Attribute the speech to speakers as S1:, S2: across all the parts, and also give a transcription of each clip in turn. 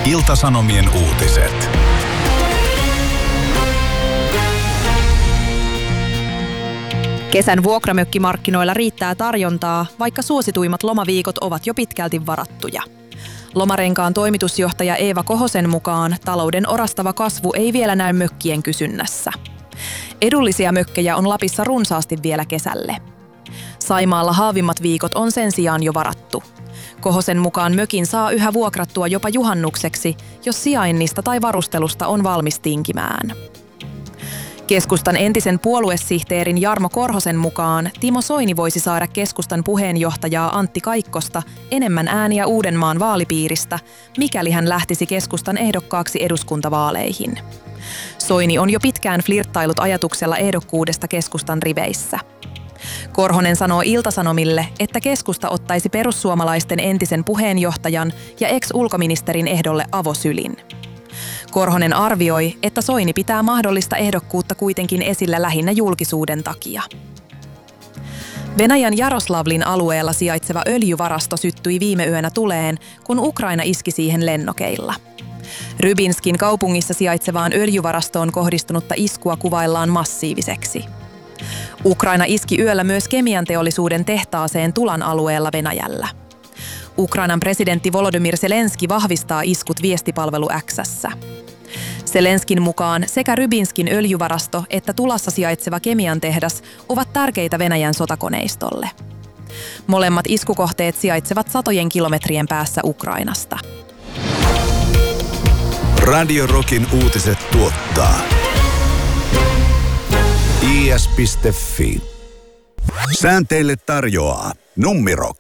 S1: Ilta-Sanomien uutiset.
S2: Kesän vuokramökkimarkkinoilla riittää tarjontaa, vaikka suosituimmat lomaviikot ovat jo pitkälti varattuja. Lomarenkaan toimitusjohtaja Eeva Kohosen mukaan talouden orastava kasvu ei vielä näy mökkien kysynnässä. Edullisia mökkejä on Lapissa runsaasti vielä kesälle. Saimaalla haavimmat viikot on sen sijaan jo varattu. Kohosen mukaan mökin saa yhä vuokrattua jopa juhannukseksi, jos sijainnista tai varustelusta on valmis tinkimään. Keskustan entisen puoluesihteerin Jarmo Korhosen mukaan Timo Soini voisi saada keskustan puheenjohtajaa Antti Kaikkosta enemmän ääniä Uudenmaan vaalipiiristä, mikäli hän lähtisi keskustan ehdokkaaksi eduskuntavaaleihin. Soini on jo pitkään flirttailut ajatuksella ehdokkuudesta keskustan riveissä. Korhonen sanoo Ilta-Sanomille, että keskusta ottaisi perussuomalaisten entisen puheenjohtajan ja ex-ulkoministerin ehdolle avosylin. Korhonen arvioi, että Soini pitää mahdollista ehdokkuutta kuitenkin esillä lähinnä julkisuuden takia. Venäjän Jaroslavlin alueella sijaitseva öljyvarasto syttyi viime yönä tuleen, kun Ukraina iski siihen lennokeilla. Rybinskin kaupungissa sijaitsevaan öljyvarastoon kohdistunutta iskua kuvaillaan massiiviseksi. Ukraina iski yöllä myös kemianteollisuuden tehtaaseen Tulan alueella Venäjällä. Ukrainan presidentti Volodymyr Zelenski vahvistaa iskut viestipalvelu X:ssä. Zelenskin mukaan sekä Rybinskin öljyvarasto että Tulassa sijaitseva kemiantehdas ovat tärkeitä Venäjän sotakoneistolle. Molemmat iskukohteet sijaitsevat satojen kilometrien päässä Ukrainasta.
S1: Radio Rockin uutiset tuottaa is.fi. Säänteille tarjoaa Nummirock.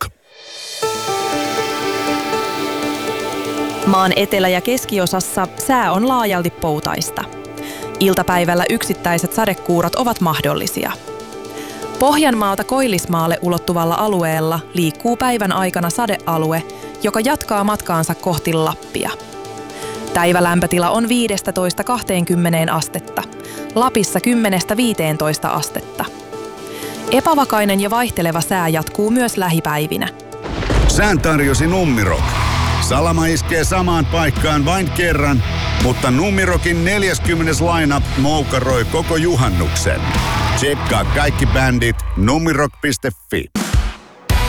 S2: Maan etelä- ja keskiosassa sää on laajalti poutaista. Iltapäivällä yksittäiset sadekuurot ovat mahdollisia. Pohjanmaalta Koillismaalle ulottuvalla alueella liikkuu päivän aikana sadealue, joka jatkaa matkaansa kohti Lappia. Päivälämpötila on 15–20 astetta, Lapissa 10–15 astetta. Epävakainen ja vaihteleva sää jatkuu myös lähipäivinä.
S1: Sään tarjosi Nummirock. Salama iskee samaan paikkaan vain kerran, mutta Nummirockin 40. lineup moukaroi koko juhannuksen. Tsekkaa kaikki bändit nummirock.fi.